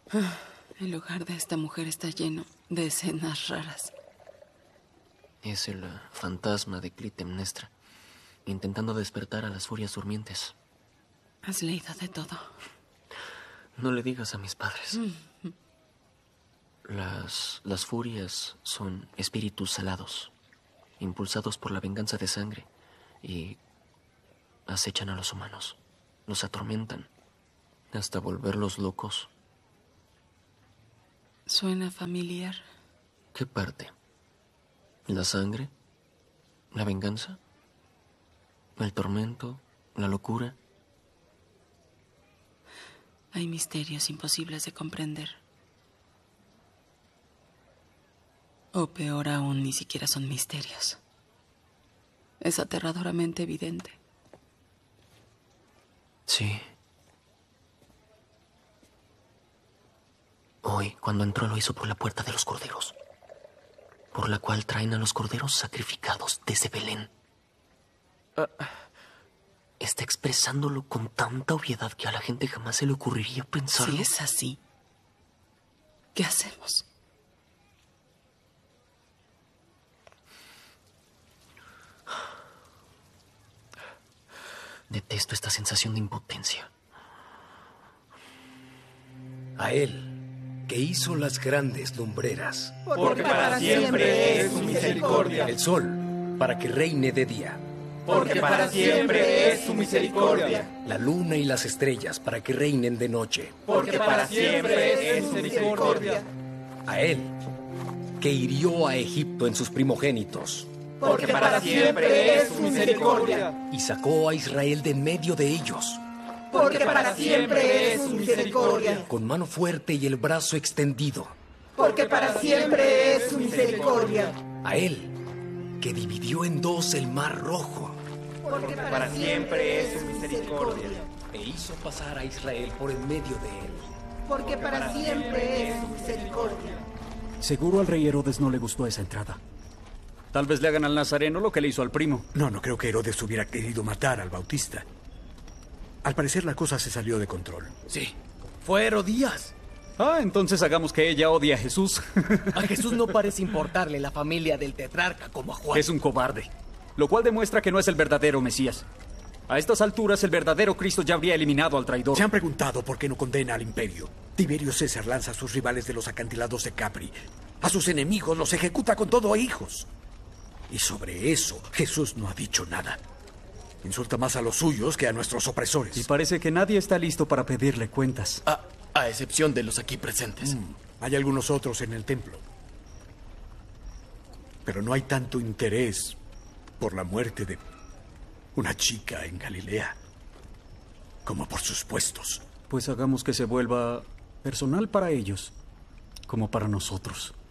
El hogar de esta mujer está lleno de escenas raras. Es el fantasma de Clitemnestra, intentando despertar a las furias durmientes. Has leído de todo. No le digas a mis padres. Las furias son espíritus salados, impulsados por la venganza de sangre, y acechan a los humanos. Los atormentan hasta volverlos locos. Suena familiar. ¿Qué parte? ¿La sangre? ¿La venganza? ¿El tormento? ¿La locura? Hay misterios imposibles de comprender. O peor aún, ni siquiera son misterios. Es aterradoramente evidente. Sí. Hoy, cuando entró, lo hizo por la puerta de los corderos, por la cual traen a los corderos sacrificados desde Belén. Está expresándolo con tanta obviedad que a la gente jamás se le ocurriría pensarlo. Si es así, ¿qué hacemos? Detesto esta sensación de impotencia. A él, que hizo las grandes lumbreras. Porque para siempre es su misericordia. El sol, para que reine de día. Porque para siempre es su misericordia. La luna y las estrellas, para que reinen de noche. Porque para siempre es su misericordia. A él, que hirió a Egipto en sus primogénitos. Porque para siempre es su misericordia. Y sacó a Israel de en medio de ellos. Porque para siempre es su misericordia. Con mano fuerte y el brazo extendido. Porque para siempre es su misericordia. A él, que dividió en dos el mar rojo. Porque para siempre es su misericordia. E hizo pasar a Israel por en medio de él. Porque para siempre es su misericordia. Seguro al rey Herodes no le gustó esa entrada. Tal vez le hagan al nazareno lo que le hizo al primo. No creo que Herodes hubiera querido matar al Bautista. Al parecer la cosa se salió de control. Sí, fue Herodías. Entonces hagamos que ella odie a Jesús. A Jesús no parece importarle la familia del tetrarca como a Juan. Es un cobarde, lo cual demuestra que no es el verdadero Mesías. A estas alturas, el verdadero Cristo ya habría eliminado al traidor. ¿Se han preguntado por qué no condena al imperio? Tiberio César lanza a sus rivales de los acantilados de Capri. A sus enemigos los ejecuta con todo a hijos. Y sobre eso, Jesús no ha dicho nada. Insulta más a los suyos que a nuestros opresores. Y parece que nadie está listo para pedirle cuentas. A excepción de los aquí presentes. Hay algunos otros en el templo. Pero no hay tanto interés por la muerte de una chica en Galilea como por sus puestos. Pues hagamos que se vuelva personal para ellos, como para nosotros.